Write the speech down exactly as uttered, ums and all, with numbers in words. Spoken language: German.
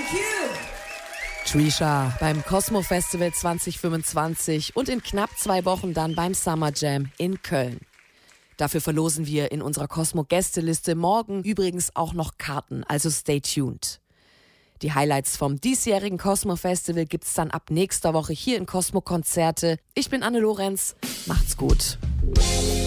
Trisha beim Cosmo Festival zwanzig fünfundzwanzig und in knapp zwei Wochen dann beim Summer Jam in Köln. Dafür verlosen wir in unserer Cosmo-Gästeliste morgen übrigens auch noch Karten, also stay tuned. Die Highlights vom diesjährigen Cosmo Festival gibt's dann ab nächster Woche hier in Cosmo Konzerte. Ich bin Anne Lorenz, macht's gut.